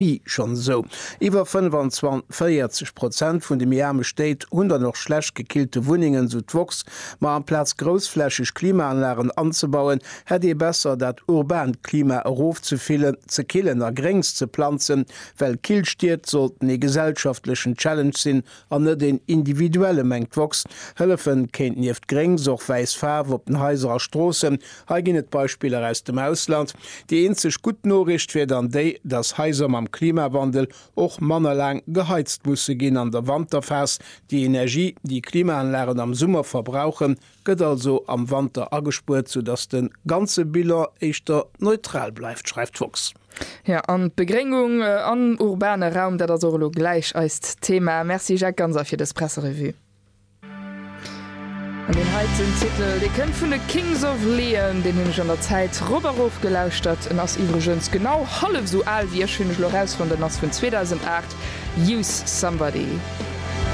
schon so. Iwer 25% vun dem Jame State 100 noch schlecht gekillte Wuningen Südwochs ma am Platz großflächig Klimaanlagen anzubauen, hätt ihr besser dat urban Klima erof zu killen a Grings zu pflanzen, weil Killstiert sollten die gesellschaftlichen Challenge sinn an net den individuelle Mengtwochs. Hëllefen kennt nieft Grings och weis Farbe op den heiserer Strossen, haginet Beispiele aus dem Ausland. Die einzig gut Nachricht wird an déi, dass Heiser am Klimawandel och mannerlang geheizt musse gin an der Wanderfas. Die Energie, die Klimaanlagen am Sommer verbrauchen, gëtt also am Wander agespurt, sodass den ganze Biller eichter neutral bleibt, schreibt Fuchs. Ja, an Begrengung an urbane Raum, dat solo gleich als Thema. Merci Jacques Ganser fir das Presserevue. An den heutigen Titel die kämpfende Kings of Leon, den hin schon der Zeit Roberhof gelauscht hat und aus übrigens genau halb so alt wie schön Lorenz von der Nass von 2008 Use Somebody.